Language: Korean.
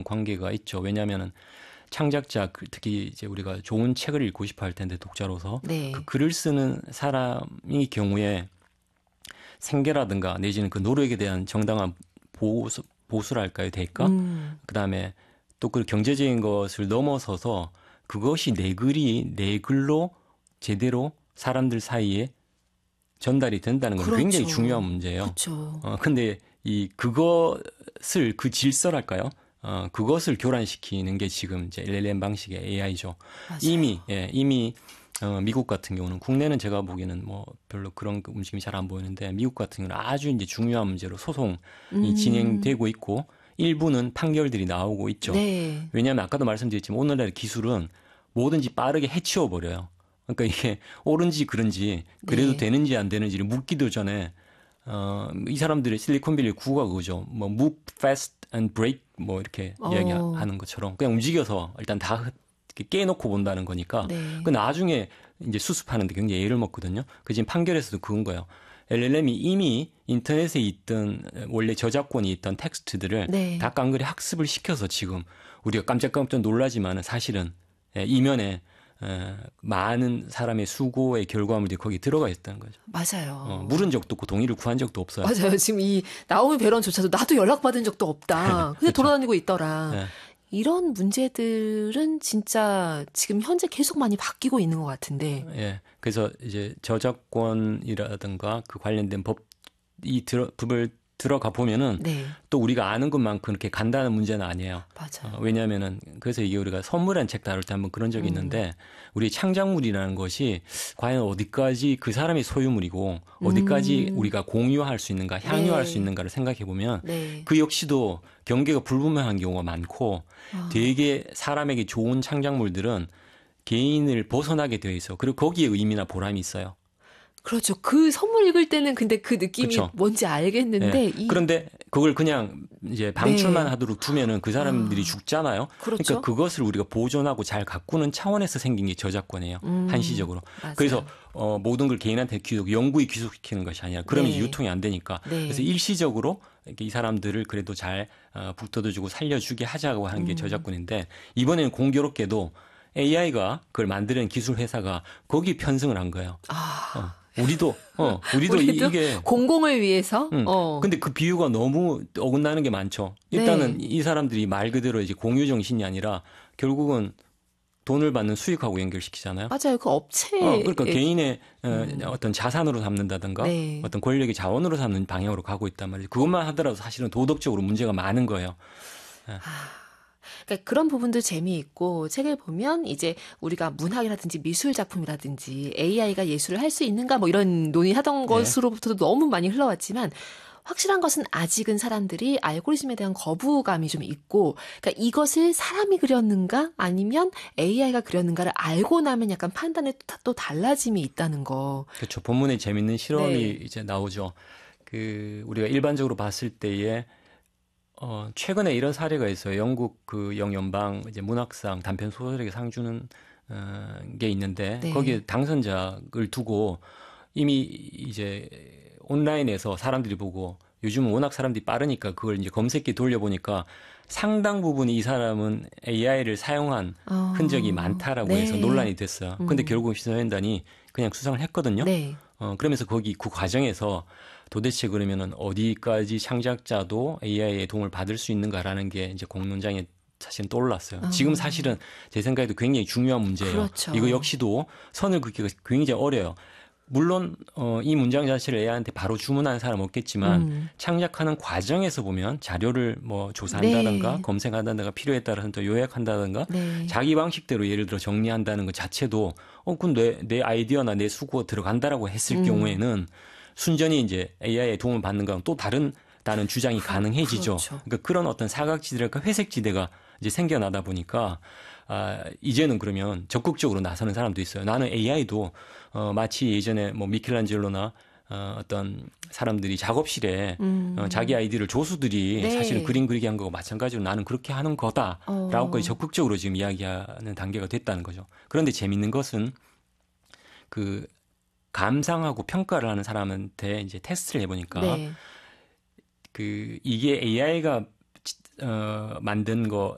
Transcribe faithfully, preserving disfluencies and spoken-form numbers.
관계가 있죠. 왜냐하면은 창작자, 특히 이제 우리가 좋은 책을 읽고 싶어 할 텐데 독자로서 네. 그 글을 쓰는 사람의 경우에 생계라든가 내지는 그 노력에 대한 정당한 보수, 보수랄까요, 대가? 음. 그다음에 또 그 경제적인 것을 넘어서서 그것이 내 글이 내 글로 제대로 사람들 사이에 전달이 된다는 건 그렇죠. 굉장히 중요한 문제예요. 그렇죠. 어, 근데 이 그것을 그 질서랄까요? 어, 그것을 교란시키는 게 지금 이제 엘엘엠 방식의 에이아이죠. 맞아요. 이미 예, 이미 어, 미국 같은 경우는 국내는 제가 보기에는 뭐 별로 그런 움직임이 잘 안 보이는데 미국 같은 경우는 아주 이제 중요한 문제로 소송이 음. 진행되고 있고 일부는 판결들이 나오고 있죠. 네. 왜냐하면 아까도 말씀드렸지만 오늘날의 기술은 뭐든지 빠르게 해치워 버려요. 그러니까 이게 옳은지 그른지 그래도 네. 되는지 안 되는지를 묻기도 전에 어, 이 사람들의 실리콘밸리 구가 그거죠. 뭐 move fast and break 뭐 이렇게 어. 이야기하는 것처럼 그냥 움직여서 일단 다 이렇게 깨놓고 본다는 거니까 네. 그 나중에 이제 수습하는데 굉장히 애를 먹거든요. 그 지금 판결에서도 그건 거예요. 엘엘엠이 이미 인터넷에 있던 원래 저작권이 있던 텍스트들을 네. 다 깡그리 학습을 시켜서 지금 우리가 깜짝깜짝 놀라지만은 사실은 이면에 많은 사람의 수고의 결과물이 거기 들어가 있다는 거죠. 맞아요. 어, 물은 적도 없고 동의를 구한 적도 없어요. 맞아요. 지금 이 나오미 배런조차도 나도 연락받은 적도 없다. 근데 그렇죠. 돌아다니고 있더라. 네. 이런 문제들은 진짜 지금 현재 계속 많이 바뀌고 있는 것 같은데. 예. 그래서 이제 저작권이라든가 그 관련된 법, 이 들어, 법을 들어가 보면은 네. 또 우리가 아는 것만큼 그렇게 간단한 문제는 아니에요. 맞아요. 어, 왜냐하면은 그래서 이게 우리가 선물한 책 다룰 때 한번 그런 적이 음. 있는데 우리 창작물이라는 것이 과연 어디까지 그 사람의 소유물이고 어디까지 음. 우리가 공유할 수 있는가, 향유할 네. 수 있는가를 생각해 보면 네. 그 역시도 경계가 불분명한 경우가 많고 아. 되게 사람에게 좋은 창작물들은 개인을 벗어나게 되어 있어. 그리고 거기에 의미나 보람이 있어요. 그렇죠. 그 선물 읽을 때는 근데 그 느낌이 그렇죠. 뭔지 알겠는데. 네. 이... 그런데 그걸 그냥 이제 방출만 네. 하도록 두면은 그 사람들이 아. 죽잖아요. 그렇죠. 그러니까 그것을 우리가 보존하고 잘 가꾸는 차원에서 생긴 게 저작권이에요. 음. 한시적으로. 맞아요. 그래서 어, 모든 걸 개인한테 귀속, 영구히 귀속시키는 것이 아니라 그러면 네. 유통이 안 되니까. 네. 그래서 일시적으로 이렇게 이 사람들을 그래도 잘 어, 북돋아주고 살려주게 하자고 하는 게 음. 저작권인데 이번에는 공교롭게도 에이아이가 그걸 만드는 기술 회사가 거기 편승을 한 거예요. 아. 어. 우리도 어 우리도, 우리도 이게 공공을 위해서. 응. 어. 근데 그 비유가 너무 어긋나는 게 많죠. 일단은 네. 이 사람들이 말 그대로 이제 공유 정신이 아니라 결국은 돈을 받는 수익하고 연결시키잖아요. 맞아요. 그 업체. 어, 그러니까 개인의 음. 어떤 자산으로 삼는다든가 네. 어떤 권력의 자원으로 삼는 방향으로 가고 있단 말이에요. 그것만 하더라도 사실은 도덕적으로 문제가 많은 거예요. 네. 아. 그러니까 그런 부분도 재미있고 책을 보면 이제 우리가 문학이라든지 미술 작품이라든지 에이아이가 예술을 할 수 있는가 뭐 이런 논의하던 것으로부터도 너무 많이 흘러왔지만 확실한 것은 아직은 사람들이 알고리즘에 대한 거부감이 좀 있고 그러니까 이것을 사람이 그렸는가 아니면 에이아이가 그렸는가를 알고 나면 약간 판단에 또 달라짐이 있다는 거. 그렇죠. 본문에 재밌는 실험이 네. 이제 나오죠. 그 우리가 일반적으로 봤을 때에 어, 최근에 이런 사례가 있어요. 영국 그 영연방 이제 문학상 단편 소설에게 상 주는 어, 게 있는데 네. 거기에 당선작을 두고 이미 이제 온라인에서 사람들이 보고 요즘은 워낙 사람들이 빠르니까 그걸 이제 검색기 돌려보니까 상당 부분이 이 사람은 에이아이를 사용한 어. 흔적이 많다라고 네. 해서 논란이 됐어요. 근데 음. 결국 시사연단이 그냥 수상을 했거든요. 네. 어, 그러면서 거기 그 과정에서 도대체 그러면은 어디까지 창작자도 에이아이의 도움을 받을 수 있는가라는 게 이제 공론장에 사실은 떠올랐어요. 어. 지금 사실은 제 생각에도 굉장히 중요한 문제예요. 그렇죠. 이거 역시도 선을 긋기가 굉장히 어려요. 물론 어, 이 문장 자체를 에이아이한테 바로 주문하는 사람 없겠지만 음. 창작하는 과정에서 보면 자료를 뭐 조사한다든가 네. 검색한다든가 필요에 따라서 또 요약한다든가 네. 자기 방식대로 예를 들어 정리한다는 것 자체도 어, 그럼 내, 내 아이디어나 내 수고 들어간다라고 했을 음. 경우에는 순전히 이제 에이아이의 도움을 받는 거랑 또 다른 다른 주장이 그, 가능해지죠. 그렇죠. 그러니까 그런 어떤 사각지대랄까 회색지대가 이제 생겨나다 보니까 아, 이제는 그러면 적극적으로 나서는 사람도 있어요. 나는 에이아이도 어, 마치 예전에 뭐 미켈란젤로나 어, 어떤 사람들이 작업실에 음. 어, 자기 아이디를 조수들이 네. 사실은 그림 그리게 한 거고 마찬가지로 나는 그렇게 하는 거다라고까지 어. 적극적으로 지금 이야기하는 단계가 됐다는 거죠. 그런데 재밌는 것은 그 감상하고 평가를 하는 사람한테 이제 테스트를 해보니까 네. 그 이게 에이아이가 어, 만든 거